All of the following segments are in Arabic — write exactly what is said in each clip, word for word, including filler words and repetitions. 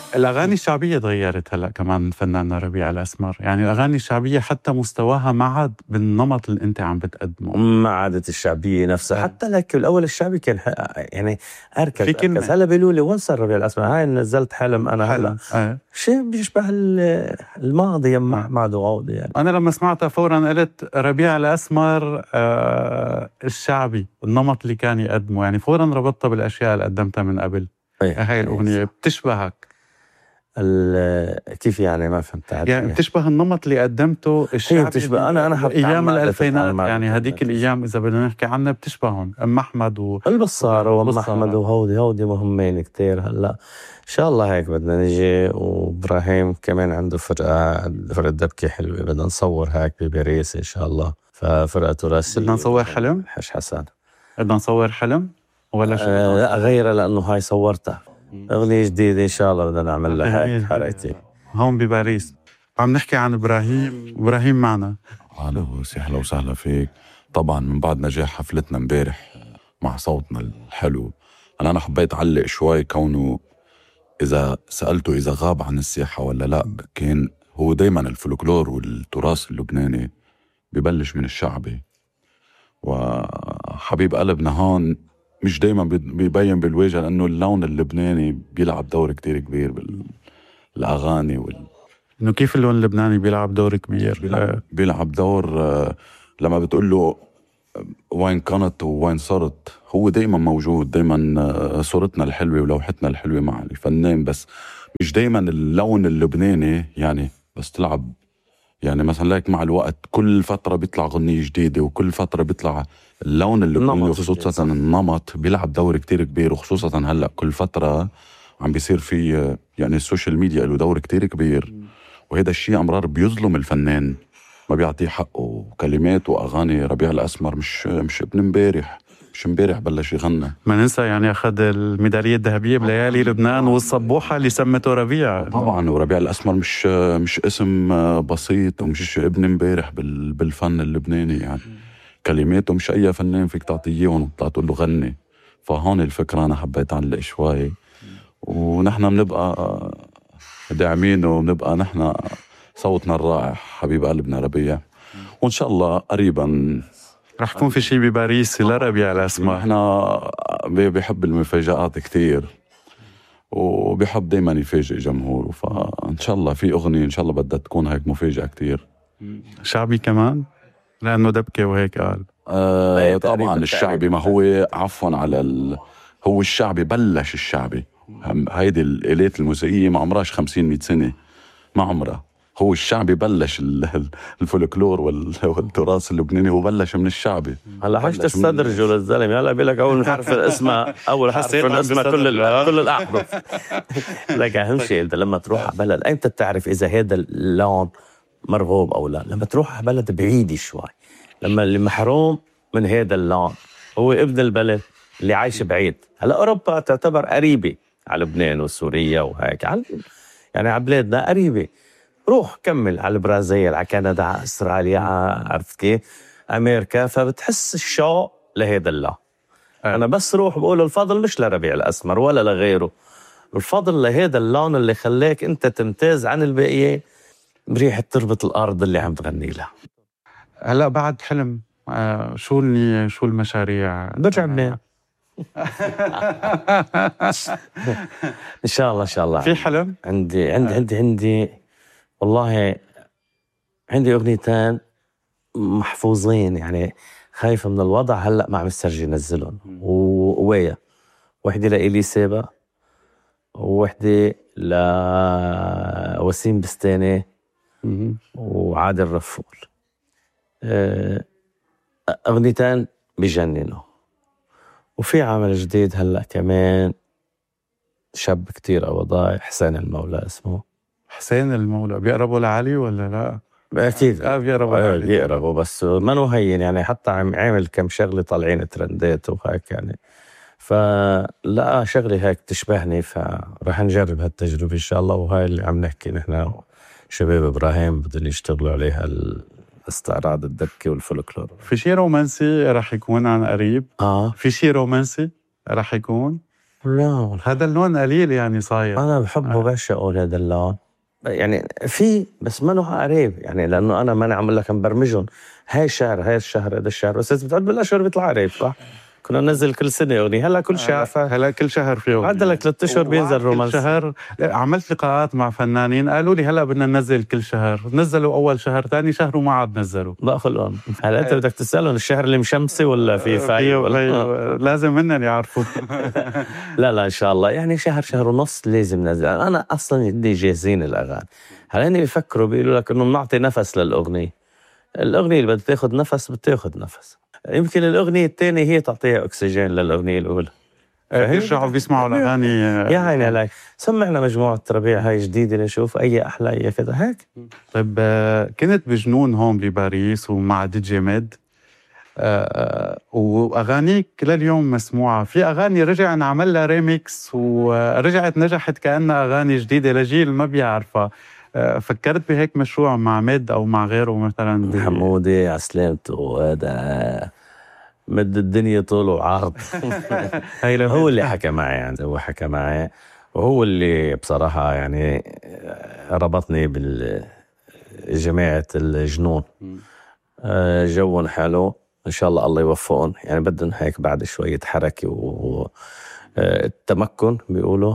الأغاني الشعبية تغيرت هلأ كمان من فناننا ربيع الأسمر، يعني الأغاني الشعبية حتى مستواها ما عاد بالنمط اللي أنت عم بتقدمه، ما عادت الشعبية نفسها. حتى لك الأول الشعبي كان يعني أركز أركز. هلا بيقولوا لي وين صار ربيع الأسمر؟ هاي نزلت حلم أنا هلا أه. شيء بيشبه الماضي يا محمد وعودي. يعني أنا لما سمعتها فورا قلت ربيع الأسمر آه الشعبي، النمط اللي كان يقدمه، يعني فورا ربطتها بالأشياء اللي قدمتها من قبل. أيه. هاي الأغنية بتشبهك كيف يعني؟ ما فهمت. يعني بتشبه النمط اللي قدمته الشعبي. بتشبه أنا أنا أيام الألفينات، يعني هديك الأيام إذا بدنا نحكي عنها بتشبههم أم أحمد و البصارة وأم أحمد وهودي هودي مهمين كتير. هلا إن شاء الله هيك بدنا نجي. وإبراهيم كمان عنده فرقة فرقة دبكة حلوة، بدنا نصور هيك بباريس إن شاء الله. ففرقة تراثية. بدنا نصور حلم. حش حسن بدنا نصور حلم ولا شو؟ آه لا غيرها لأنه هاي صورتها أغنية جديدة إن شاء الله بدنا نعمل لها هيك حرقتي هون بباريس. عم نحكي عن إبراهيم. إبراهيم معنا. أهلا وسهلا وسهلا فيك. طبعا من بعد نجاح حفلتنا امبارح مع صوتنا الحلو، أنا أنا حبيت أعلق شوي، كونه إذا سألته إذا غاب عن الساحة ولا لا، كان هو دايما الفولكلور والتراث اللبناني ببلش من الشعبي، وحبيب قلبنا هون مش دايما بيبين بالواجهة، لأنه اللون اللبناني بيلعب دور كتير كبير بالأغاني وال... إنه كيف اللون اللبناني بيلعب دور كبير؟ بيلعب, بيلعب دور لما بتقول له وين كانت وين صرت، هو دايما موجود، دايما صورتنا الحلوة ولوحتنا الحلوة مع الفنان، بس مش دايما اللون اللبناني يعني بس تلعب. يعني مثلا لك مع الوقت كل فترة بيطلع غنية جديدة، وكل فترة بيطلع اللون اللبناني، خصوصا النمط بيلعب دور كتير كبير. وخصوصا هلأ كل فترة عم بيصير في يعني السوشيال ميديا له دور كتير كبير، وهذا الشيء أمرار بيظلم الفنان، ما بيعطيه حقه. كلمات وأغاني ربيع الأسمر مش مش ابن امبارح، مش امبارح بلش يغنى. ما ننسى يعني أخذ الميدالية الذهبية بليالي لبنان والصبوحة اللي سمته ربيع. طبعا وربيع الأسمر مش مش اسم بسيط، ومش ابن امبارح بالفن اللبناني. يعني كلماته مش أي فنان فيك تعطيهن وتطلع تقول له غني. فهون الفكرة أنا حبيت أعلق شوي، ونحن بنبقى داعمين، وبنبقى نحن صوتنا الرائع حبيب قلبنا ربيع. وإن شاء الله قريبا رح يكون في شيء بباريس لربيع الأسمر. احنا بيحب المفاجآت كتير، وبيحب دايما يفاجئ جمهوره، فإن شاء الله في أغنية إن شاء الله بدها تكون هيك مفاجأة كتير. شعبي كمان لأنه دبكة وهيك قال. آه طبعا الشعبي، ما هو عفوا على ال... هو الشعبي بلش الشعبي. هيدي الآلات الموسيقية ما عمراش خمسين مئة سنة، ما عمرها. هو الشعبي بلش الفولكلور والتراث اللبناني، هو بلش من الشعبي. هلا حاجة تستدرجوا للزلمة. هلا بيقول لك أول حرف الاسم أول حرف الاسم كل كل الأحرف. لك أهم شيء أنت لما تروح على بلد أنت تعرف إذا هذا اللون مرغوب أو لا. لما تروح على بلد بعيد شوي، لما اللي محروم من هذا اللون هو ابن البلد اللي عايش بعيد. هلا أوروبا تعتبر قريبة على لبنان وسوريا وهيك، يعني على بلادنا قريبة. روح كمل على البرازيل، على كندا، على أستراليا، عرفت كيف، أمريكا، فبتحس الشوق لهذا اللون. أه. أنا بس روح بقول الفضل مش لربيع الأسمر ولا لغيره، الفضل لهذا اللون اللي خلاك أنت تمتاز عن الباقيين بريحة تربة الأرض اللي عم تغني لها. هلأ بعد حلم آه شو النية، شو المشاريع؟ برجع لبنان. إن شاء الله إن شاء الله. في حلم؟ عندي عندي عندي عندي والله عندي أغنيتين محفوظين، يعني خايف من الوضع هلأ ما عم يسترجي نزلهم. وويا واحدة لإلي سابا، وواحدة لوسيم بستاني وعادل رفول. أغنيتين بجننوا. وفي عمل جديد هلأ كمان شاب كتير أوضاع، حسين المولى اسمه. حسين المولى بيقربوا لعلي ولا لا؟ أكيد آه بيقربوا لعلي. بيقربوا بس ما نهين، يعني حتى عم عامل كم شغلة طالعين ترندات وهيك يعني. فلا شغلة هيك تشبهني، فرح نجرب هالتجربة إن شاء الله. وهاي اللي عم نحكي نحن شباب إبراهيم بدهم يشتغلوا عليها، الاستعراض الدبكة والفولكلور. في شيء رومانسي رح يكون عن قريب؟ آه في شيء رومانسي رح يكون؟ لا هذا اللون قليل يعني صاير. انا بحبه بعشقه هذا اللون، يعني في بس ما له قريب، يعني لانه انا ماني عم لك مبرمجهم هاي الشهر هاي الشهر هذا الشهر، بس بتقعد بالاشهر بيطلع قريب صح. كنا ننزل كل سنه اغنيه، هلا كل شهر هلا كل شهر فيه عدى لك ثلاث اشهر بينزل رومانس. كل شهر عملت لقاءات مع فنانين قالوا لي هلا بدنا ننزل كل شهر، نزلوا اول شهر ثاني شهر وما عاد نزلوا. لا خلون هلا انت بدك تسالهم الشهر اللي مشمسي ولا في فايق ولا لازم منن يعرفوا. لا لا ان شاء الله، يعني شهر شهر ونص لازم ننزل. انا اصلا بدي جاهزين الاغاني، هلا هن بيفكروا بيقولوا لك انه بنعطي نفس للاغنيه، الاغنيه اللي بدها تاخذ نفس بتاخذ نفس، يمكن الاغنيه الثانيه هي تعطيها اكسجين للاغنيه الاولى، بيرجعوا بيسمعوا الاغاني. يا عيني عليك. سمعنا مجموعه ربيع هاي جديده نشوف اي احلى اي كذا هيك. طيب كنت بجنون هون بباريس ومع دي جي ميد، واغانيك لليوم مسموعه، في اغاني رجع نعمل لها ريميكس ورجعت نجحت كانها اغاني جديده لجيل ما بيعرفها. فكرت بهيك مشروع مع ميد او مع غيره مثلا؟ حمودي عسلامته هذا مد الدنيا طول وعرض. هو اللي حكى معي، يعني هو حكى معي وهو اللي بصراحة يعني ربطني بالجماعة الجنون. جو حلو إن شاء الله، الله يوفقهم، يعني بدهم هيك بعد شوية حركة والتمكن بيقولوا.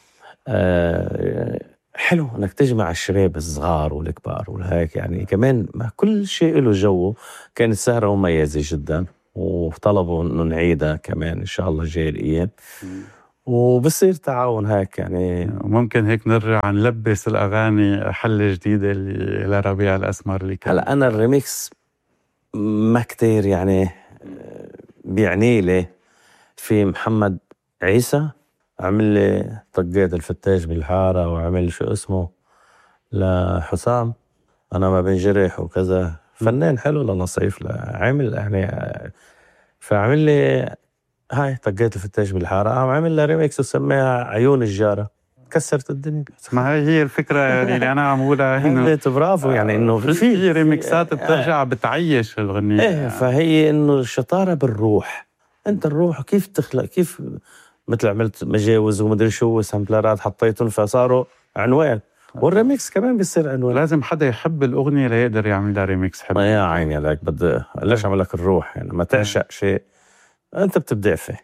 حلو انك تجمع الشباب الصغار والكبار والهيك، يعني كمان ما كل شيء له جو. كانت سهرة مميزة جدا وطلبوا انه نعيدها كمان ان شاء الله جاي الايام، وبصير تعاون هيك يعني. ممكن هيك نرجع نلبس الاغاني حلة جديدة لربيع الاسمر اللي كان. هلا انا الريميكس ما كتير يعني بيعني لي. في محمد عيسى عمل لي طقيت الفتاش بالحارة، وعمل شو اسمه لحسام أنا ما بنجرح وكذا، فنان حلو لنصيف عمل يعني. فعمل لي هاي طقيت الفتاش بالحارة، عمل لها ريميكس وسميها عيون الجارة، كسرت الدنيا. ما هي هي الفكرة يعني اللي أنا عم أقولها هنا. برافو يعني إنه في ريميكسات بترجع بتعيش الغنية. إيه فهي إنه الشطارة بالروح. أنت الروح كيف تخلق، كيف مثل عملت مجاوز ومدري شو وسامبلرات حطيتهم فصاروا عنوان، والريميكس كمان بيصير عنوان. لازم حدا يحب الأغنية ليقدر يعمل لها ريميكس. حب يا عيني عليك، بدي ليش أعمل لك الروح يعني ما تعشق شيء أنت بتبدع فيه.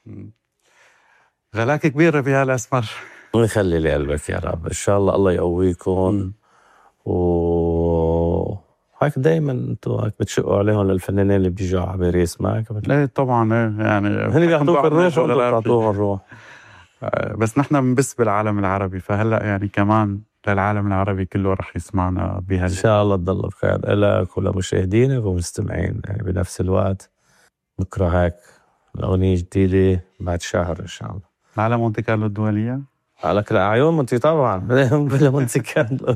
غلاك كبير ربيع الأسمر، ويخلي لي قلبك يا رب. إن شاء الله الله يقويكم، و هيك دايما انتوا هيك بتشقوا عليهم للفنانين اللي بيجوا على باريس معك. لا طبعا يعني هن بيعطوك الروح وانتوا بتعطوهم الروح، بس نحن بنبث بالعالم العربي، فهلا يعني كمان للعالم العربي كله رح يسمعنا بها. ان شاء الله تضل بخير لك ولمشاهدينك ومستمعين يعني بنفس الوقت. بكره هيك الاغنيه جديده بعد شهر ان شاء الله على مونتي كارلو الدوليه. على كل عيون مونتي طبعا بلا مونتي كارلو.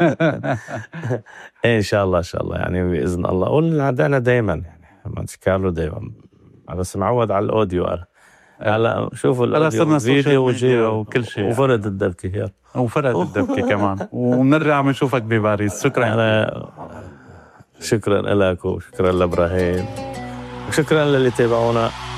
ان شاء الله ان شاء الله يعني باذن الله. ولعدنا دائما يعني مونتي كارلو دائما، بس معود على الاوديو. هلا شوفوا الاوديو فيديو وجيو وكل شيء، وفرد الدبكه يلا وفرد الدبكه كمان، ونرجع بنشوفك بباريس. شكرا أنا شكرا لك وشكرا لابراهيم وشكرا للي تابعونا.